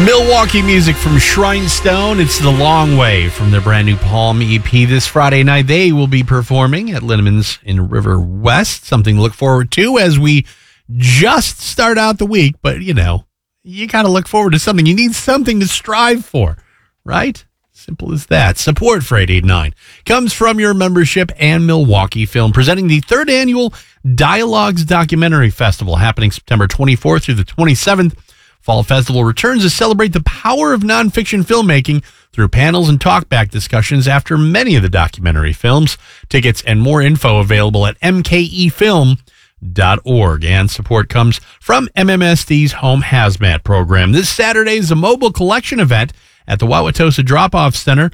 Milwaukee music from Shrinestone. It's The Long Way from their brand new Palm EP this Friday night. They will be performing at Linneman's in River West. Something to look forward to as we just start out the week. But, you know, you got to look forward to something. You need something to strive for, right? Simple as that. Support for 889 comes from your membership and Milwaukee Film, presenting the third annual Dialogues Documentary Festival happening September 24th through the 27th. Fall Festival returns to celebrate the power of nonfiction filmmaking through panels and talkback discussions after many of the documentary films. Tickets and more info available at mkefilm.org. And support comes from MMSD's Home Hazmat program. This Saturday is a mobile collection event at the Wauwatosa Drop-Off Center,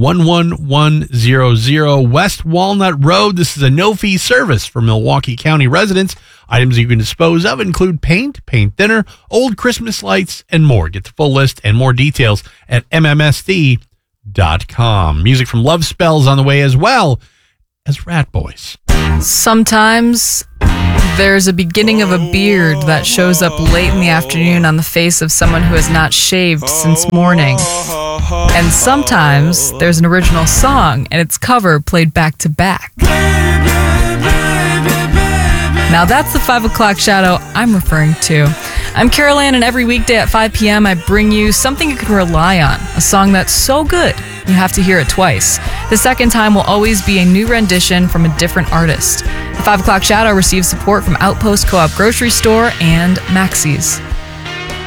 11100 West Walnut Road. This is a no-fee service for Milwaukee County residents. Items you can dispose of include paint, paint thinner, old Christmas lights, and more. Get the full list and more details at MMSD.com. Music from Love Spells on the way, as well as Rat Boys. Sometimes there's a beginning of a beard that shows up late in the afternoon on the face of someone who has not shaved since morning. And sometimes there's an original song and its cover played back to back. Now that's the 5 o'clock shadow I'm referring to. I'm Carol Ann, and every weekday at 5 p.m. I bring you something you can rely on, a song that's so good you have to hear it twice. The second time will always be a new rendition from a different artist. The 5 o'clock shadow receives support from Outpost Co-op Grocery Store and Maxey's.